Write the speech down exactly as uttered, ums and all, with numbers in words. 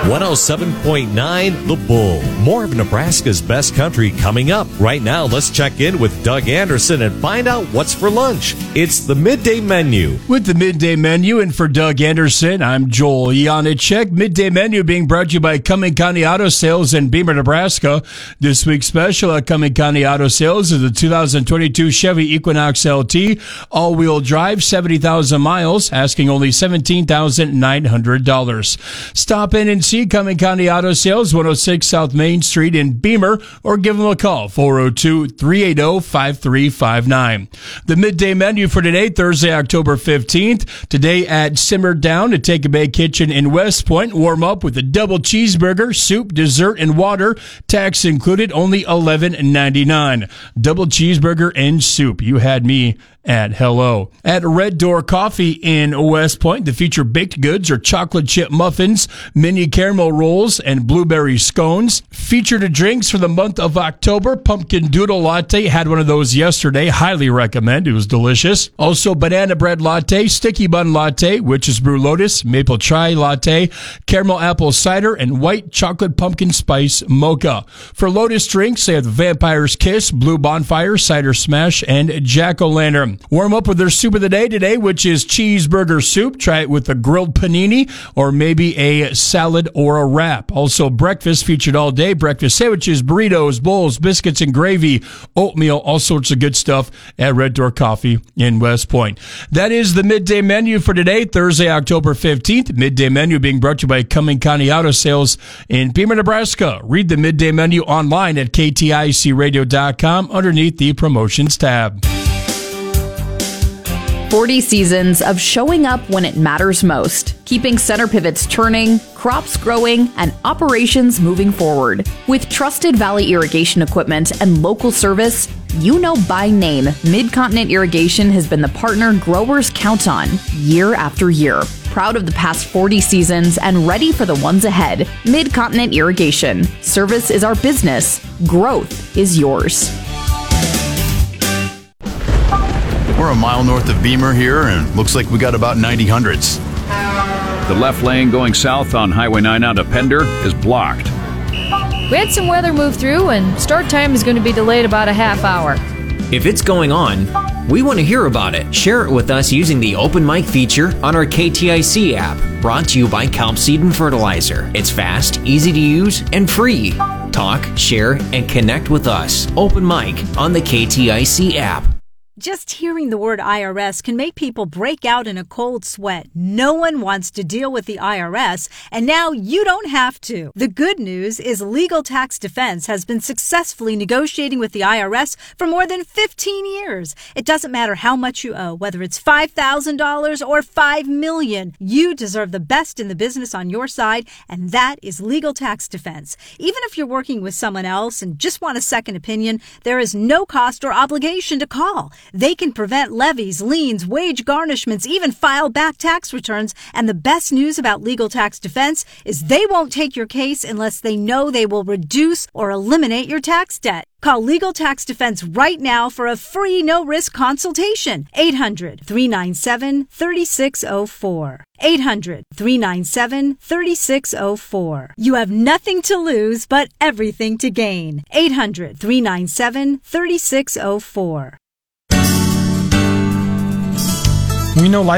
one oh seven point nine The Bull. More of Nebraska's best country coming up. Right now, let's check in with Doug Anderson and find out what's for lunch. It's the Midday Menu. With the Midday Menu, and for Doug Anderson, I'm Joel Yanichek. Midday Menu being brought to you by Cumming County Auto Sales in Beamer, Nebraska. This week's special at Cumming County Auto Sales is the two thousand twenty-two Chevy Equinox L T, all-wheel drive, seventy thousand miles, asking only seventeen thousand nine hundred dollars. Stop in and see Cumming County Auto Sales, one oh six South Main Street in Beamer, or give them a call, four oh two, three eight oh, five three five nine. The Midday Menu for today, Thursday, October fifteenth. Today at Simmer Down at Take a Bay Kitchen in West Point. Warm up with a double cheeseburger, soup, dessert, and water. Tax included, only eleven ninety-nine. Double cheeseburger and soup. You had me at hello. At Red Door Coffee in West Point, the feature baked goods are chocolate chip muffins, mini caramel rolls, and blueberry scones. Featured drinks for the month of October, pumpkin doodle latte. Had one of those yesterday. Highly recommend. It was delicious. Also, banana bread latte, sticky bun latte, witch's brew lotus, maple chai latte, caramel apple cider, and white chocolate pumpkin spice mocha. For lotus drinks, they have the Vampire's Kiss, Blue Bonfire, Cider Smash, and Jack-o'-lantern. Warm up with their soup of the day today, which is cheeseburger soup. Try it with a grilled panini or maybe a salad or a wrap. Also, breakfast featured all day. Breakfast sandwiches, burritos, bowls, biscuits, and gravy, oatmeal, all sorts of good stuff at Red Door Coffee in West Point. That is the Midday Menu for today, Thursday, October fifteenth. Midday Menu being brought to you by Cumming County Auto Sales in Beamer, Nebraska. Read the Midday Menu online at K T I C radio dot com underneath the promotions tab. forty seasons of showing up when it matters most, keeping center pivots turning, crops growing, and operations moving forward. With trusted Valley Irrigation equipment and local service, you know by name, Mid-Continent Irrigation has been the partner growers count on year after year. Proud of the past forty seasons and ready for the ones ahead. Mid-Continent Irrigation. Service is our business. Growth is yours. We're a mile north of Beamer here, and looks like we got about ninety hundreds. The left lane going south on Highway nine out of Pender is blocked. We had some weather move through, and start time is going to be delayed about a half hour. If it's going on, we want to hear about it. Share it with us using the Open Mic feature on our K T I C app. Brought to you by Kelp Seed and Fertilizer. It's fast, easy to use, and free. Talk, share, and connect with us. Open Mic on the K T I C app. Just hearing the word I R S can make people break out in a cold sweat. No one wants to deal with the I R S, and now you don't have to. The good news is Legal Tax Defense has been successfully negotiating with the I R S for more than fifteen years. It doesn't matter how much you owe, whether it's five thousand dollars or five million dollars. You deserve the best in the business on your side, and that is Legal Tax Defense. Even if you're working with someone else and just want a second opinion, there is no cost or obligation to call. They can prevent levies, liens, wage garnishments, even file back tax returns. And the best news about Legal Tax Defense is they won't take your case unless they know they will reduce or eliminate your tax debt. Call Legal Tax Defense right now for a free no-risk consultation. eight hundred, three nine seven, three six zero four. eight hundred, three nine seven, three six zero four. You have nothing to lose but everything to gain. eight hundred, three nine seven, three six zero four. We know life